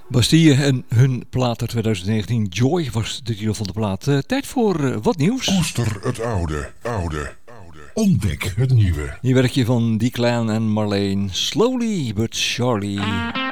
Bastille en hun plaat uit 2019. Joy was de titel van de plaat. Tijd voor wat nieuws. Koester het oude. Ontdek het nieuwe. Nieuw werkje van Declan en Marlene. Slowly but surely.